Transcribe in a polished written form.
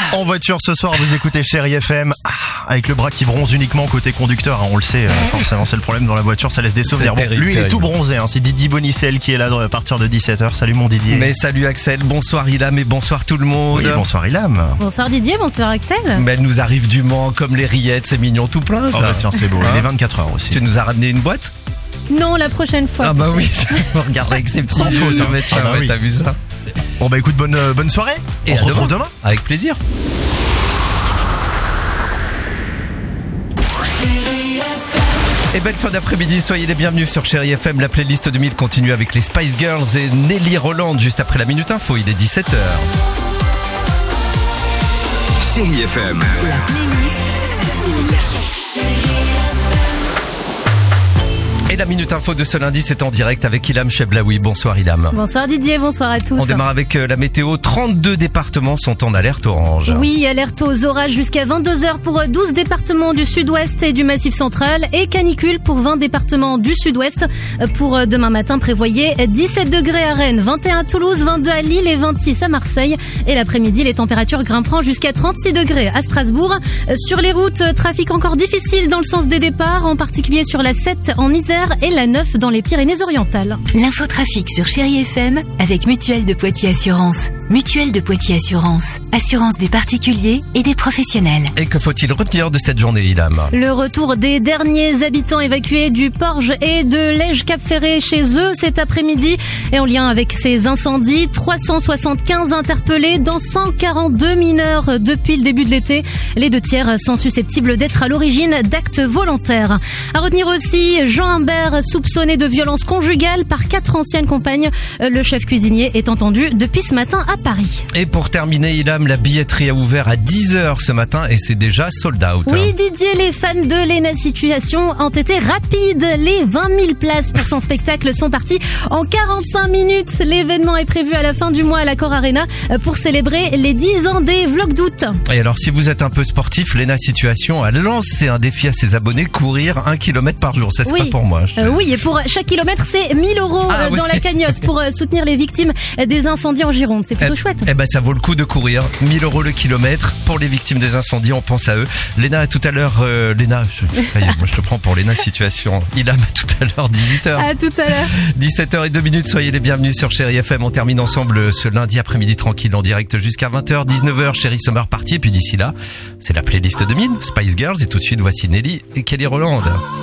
En voiture ce soir, vous écoutez Chérie FM avec le bras qui bronze uniquement côté conducteur. On le sait, forcément c'est le problème dans la voiture, ça laisse des souvenirs. Bon, lui il est tout bronzé, c'est Didier Bonicel qui est là à partir de 17h. Salut mon Didier. Mais salut Axel, bonsoir Ilham et bonsoir tout le monde. Oui, bonsoir Ilham. Bonsoir Didier, bonsoir Axel. Mais elle nous arrive du Mans comme les rillettes, c'est mignon tout plein ça. Oh bah tiens, c'est beau, il est 24h aussi. Tu nous as ramené une boîte? Non, la prochaine fois. Ah bah oui, on regarde avec ses petits sans faute. Tiens, oui. T'as vu ça? Bon bah écoute, bonne soirée. Et on se retrouve demain. Avec plaisir. Et belle fin d'après-midi, soyez les bienvenus sur Chérie FM. La playlist 2000 continue avec les Spice Girls et Nelly Roland juste après la Minute Info, il est 17h. Chérie FM. La playlist 2000. Et la Minute Info de ce lundi, c'est en direct avec Ilham Cheblaoui. Bonsoir Ilham. Bonsoir Didier, bonsoir à tous. On démarre avec la météo. 32 départements sont en alerte orange. Oui, alerte aux orages jusqu'à 22h pour 12 départements du sud-ouest et du massif central et canicule pour 20 départements du sud-ouest. Pour demain matin, prévoyez 17 degrés à Rennes, 21 à Toulouse, 22 à Lille et 26 à Marseille. Et l'après-midi, les températures grimperont jusqu'à 36 degrés à Strasbourg. Sur les routes, trafic encore difficile dans le sens des départs, en particulier sur la 7 en Isère et la 9 dans les Pyrénées-Orientales. L'infotrafic sur Chérie FM avec Mutuelle de Poitiers Assurance. Mutuelle de Poitiers Assurance. Assurance des particuliers et des professionnels. Et que faut-il retenir de cette journée, Ilham? Le retour des derniers habitants évacués du Porge et de Lège-Cap-Ferré chez eux cet après-midi. Et en lien avec ces incendies, 375 interpellés dans 142 mineurs depuis le début de l'été. Les 2 tiers sont susceptibles d'être à l'origine d'actes volontaires. À retenir aussi Jean Humbert, soupçonné de violence conjugale par 4 anciennes compagnes. Le chef cuisinier est entendu depuis ce matin à Paris. Et pour terminer, Ilham, la billetterie a ouvert à 10h ce matin et c'est déjà sold out. Oui, Didier, les fans de Léna Situation ont été rapides. Les 20 000 places pour son spectacle sont parties en 45 minutes. L'événement est prévu à la fin du mois à l'Accor Arena pour célébrer les 10 ans des Vlogs d'août. Et alors, si vous êtes un peu sportif, Léna Situation a lancé un défi à ses abonnés, courir 1 km par jour. Ça, c'est pas pour moi. Oui, et pour chaque kilomètre, c'est 1 000 euros dans la cagnotte pour soutenir les victimes des incendies en Gironde. C'est plutôt chouette. Eh ben, ça vaut le coup de courir. 1 000 euros le kilomètre pour les victimes des incendies. On pense à eux. Léna, à tout à l'heure. Léna, ça y est, moi je te prends pour Léna Situation. Ilham, à tout à l'heure, 18h. À tout à l'heure. 17h02. Soyez les bienvenus sur Chérie FM. On termine ensemble ce lundi après-midi tranquille en direct jusqu'à 20h, 19h. Chérie Summer Party. Et puis d'ici là, c'est la playlist 2000, Spice Girls. Et tout de suite, voici Nelly et Kelly Roland.